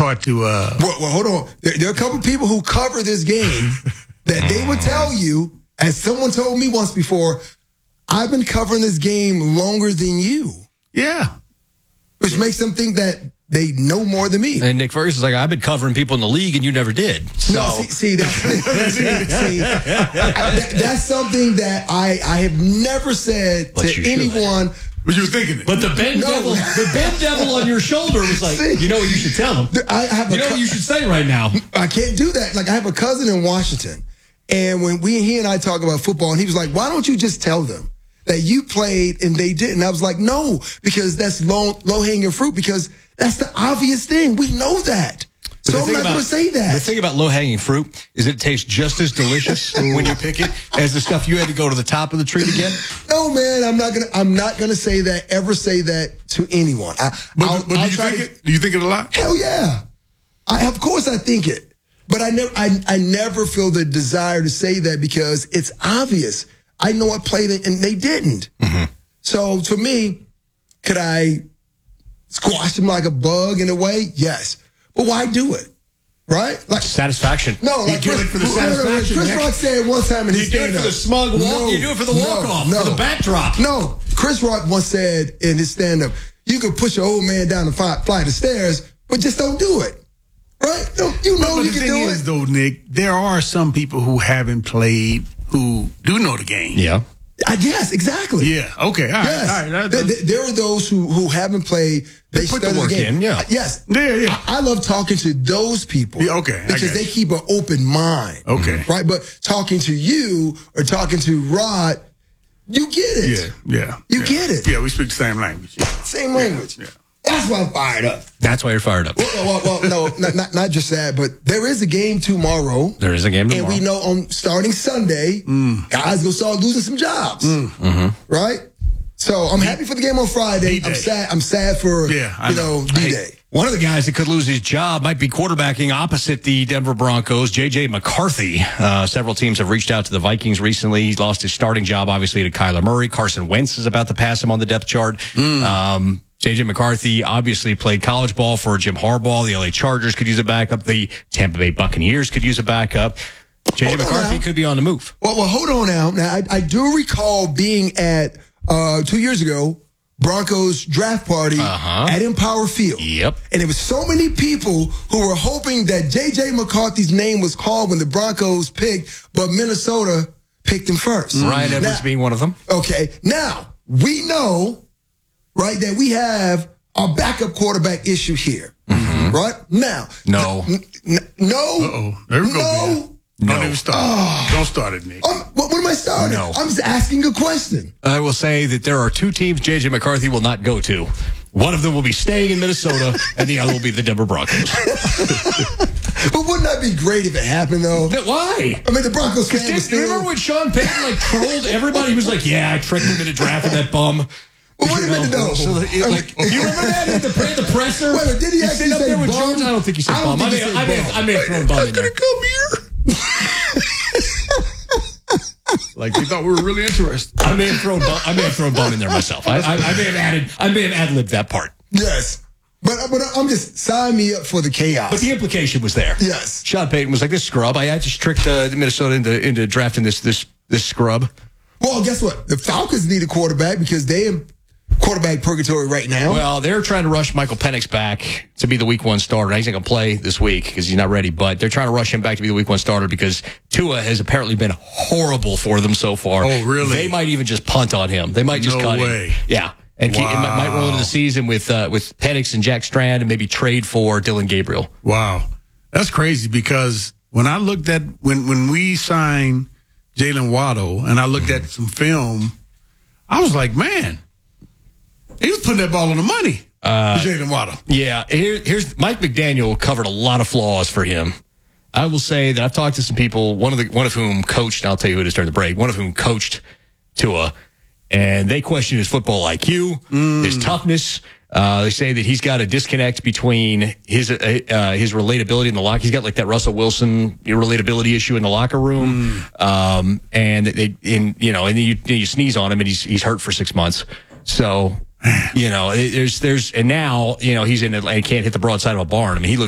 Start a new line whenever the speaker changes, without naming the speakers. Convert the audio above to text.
hard to.
Well, hold on. There are a couple people who cover this game that they would tell you, as someone told me once before, I've been covering this game longer than you.
Yeah.
Which makes them think that they know more than me.
And Nick Ferguson's like, I've been covering people in the league, and you never did. So.
No, that's something that I have never said to anyone.
But you were thinking it.
But the Ben Devil on your shoulder was like, you know what you should tell him. You know what you should say right now.
I can't do that. Like, I have a cousin in Washington, and when he and I talk about football, and he was like, why don't you just tell them that you played and they didn't? I was like, no, because that's low-hanging fruit, because that's the obvious thing. We know that. So I'm not going to say that.
The thing about low-hanging fruit is it tastes just as delicious when you pick it as the stuff you had to go to the top of the tree to get.
No, man, I'm not gonna say that. Ever say that to anyone?
But do you think it? Do you think it a lot?
Hell yeah. Of course I think it, but I never feel the desire to say that, because it's obvious. I know I played it and they didn't. Mm-hmm. So to me, could I squash them like a bug in a way? Yes. But why do it? Right? Like
satisfaction.
No, like
you do it for the satisfaction.
Chris Rock said one time in his stand-up.
You do it for the smug walk. You do it for the walk-off, for the backdrop.
No, Chris Rock once said in his stand-up, you can push an old man down the flight of stairs, but just don't do it. Right? You know you can do it. But the thing is, though, Nick,
there are some people who haven't played who do know the game.
Yeah.
Yes, exactly.
Yeah. Okay. All right.
Yes.
All right.
There are those who haven't played. They
put the work in. Yeah.
Yes.
Yeah.
I love talking to those people.
Yeah, okay.
Because they keep an open mind.
Okay.
Right. But talking to you or talking to Rod, you get it.
Yeah.
You get it.
Yeah. We speak the same language.
Same language.
Yeah.
That's why I'm fired up.
That's why you're fired up.
Well, no, not just that, but there is a game tomorrow.
There is a game tomorrow.
And we know on starting Sunday, guys will start losing some jobs. Right? So I'm happy for the game on Friday. I'm sad for, D-Day.
One of the guys that could lose his job might be quarterbacking opposite the Denver Broncos, J.J. McCarthy. Several teams have reached out to the Vikings recently. He's lost his starting job, obviously, to Kyler Murray. Carson Wentz is about to pass him on the depth chart. J.J. McCarthy obviously played college ball for Jim Harbaugh. The L.A. Chargers could use a backup. The Tampa Bay Buccaneers could use a backup. J.J. McCarthy could be on the move.
Well, hold on now. Now, I do recall being at 2 years ago, Broncos draft party at Empower Field.
Yep.
And there was so many people who were hoping that J.J. McCarthy's name was called when the Broncos picked, but Minnesota picked him first.
Ryan Edwards being one of them.
Okay. Now, we know, right, that we have a backup quarterback issue here. Right? Now.
No.
Uh-oh. There we go. Don't even start. Don't start it, Nick.
What am I starting?
No.
I'm just asking a question.
I will say that there are two teams J.J. McCarthy will not go to. One of them will be staying in Minnesota, and the other will be the Denver Broncos.
But wouldn't that be great if it happened, though?
Why?
I mean, the Broncos fan was still...
Remember when Sean Payton, trolled everybody? He was like, yeah, I tricked him into drafting that bum.
Well, wait a minute, though.
You remember that in the presser?
Wait, did he actually say
there with
bum?
Jones? I don't think he said bum. I may have thrown bum in there.
Come here. Like you thought we were really interested.
I may have thrown bum in there myself. I may have ad-libbed that part.
Yes. But I'm just sign me up for the chaos.
But the implication was there.
Yes.
Sean Payton was like, this scrub. I just tricked Minnesota into drafting this scrub.
Well, guess what? The Falcons need a quarterback because they in quarterback purgatory right now.
Well, they're trying to rush Michael Penix back to be the week 1 starter. He's not going to play this week because he's not ready, but they're trying to rush him back to be the week 1 starter because Tua has apparently been horrible for them so far.
Oh, really?
They might even just punt on him. They might just cut him. Yeah. And it might roll into the season with Penix and Jack Strand and maybe trade for Dylan Gabriel.
Wow. That's crazy because when I looked at when we signed Jalen Waddle and I looked at some film, I was like, man, he was putting that ball on the money. Jalen Waddle.
Yeah. Here's Mike McDaniel covered a lot of flaws for him. I will say that I've talked to some people, one of whom coached, and I'll tell you who it is during the break, one of whom coached Tua, and they question his football IQ, his toughness. They say that he's got a disconnect between his relatability in the locker. He's got like that Russell Wilson relatability issue in the locker room. And you sneeze on him and he's hurt for 6 months. So, and now, he's in Atlanta, can't hit the broadside of a barn. I mean, he looks